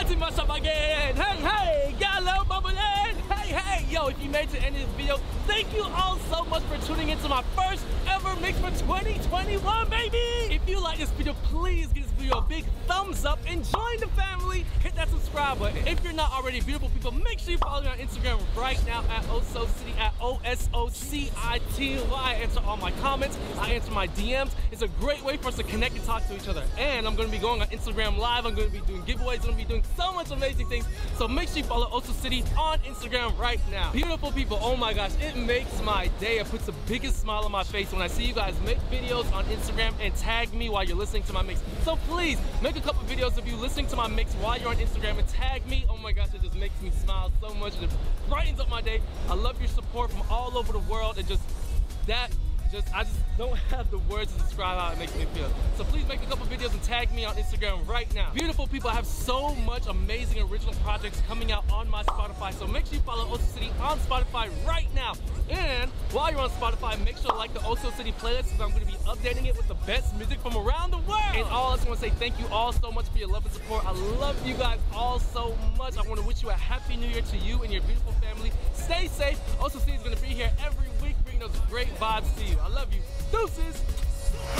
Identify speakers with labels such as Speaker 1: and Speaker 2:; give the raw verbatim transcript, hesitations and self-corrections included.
Speaker 1: to my shop again. Hey, hey, got a little bubbling. Hey, hey, yo, if you made it to the end of this video, thank you all so much for tuning into my first ever mix for twenty twenty-one, baby. If you like this video, please give this video a big thumbs up and join the family. Hit that subscribe button. If you're not already, beautiful people, make sure you follow me on Instagram right now at OSOCity, at O S O C I T Y. I answer all my comments, I answer my D Ms. It's a great way for us to connect and talk to each other. And I'm gonna be going on Instagram Live. I'm gonna be doing giveaways. I'm gonna be doing so much amazing things. So make sure you follow OSOCity on Instagram right now. Beautiful people, oh my gosh, it makes my day. It puts the biggest smile on my face when I see you guys make videos on Instagram and tag me while you're listening to my mix. So please, make a couple videos of you listening to my mix while you're on Instagram and tag me. Oh my gosh, it just makes me smile so much. It brightens up my day. I love your support from all over the world. And just that Just, I just don't have the words to describe how it makes me feel. So please make a couple videos and tag me on Instagram right now. Beautiful people, I have so much amazing original projects coming out on my Spotify. So make sure you follow OSOCity on Spotify right now. And while you're on Spotify, make sure to like the OSOCity playlist because I'm going to be updating it with the best music from around the world. And all I just want to say thank you all so much for your love and support. I love you guys all so much. I want to wish you a happy new year to you and your beautiful family. Stay safe. OSOCity is going to be here every week bringing those great vibes to you. I love you. Deuces.